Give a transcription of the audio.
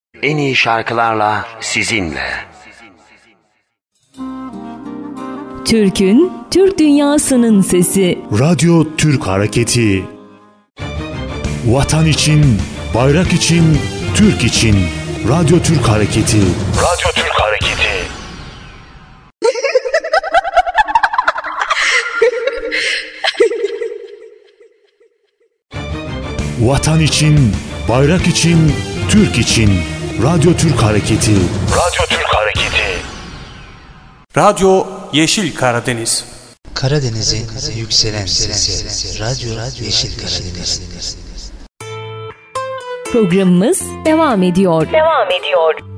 En iyi şarkılarla sizinle. Türk'ün, Türk dünyasının sesi. Radyo Türk Hareketi. Vatan için, bayrak için, Türk için. Radyo Türk Hareketi. Radyo Türk Hareketi. Vatan için, bayrak için, Türk için. Radyo Türk Hareketi. Radyo Türk Hareketi. Radyo Yeşil Karadeniz. Karadeniz'in yükselen sesi. Radyo Yeşil Karadeniz. Programımız devam ediyor.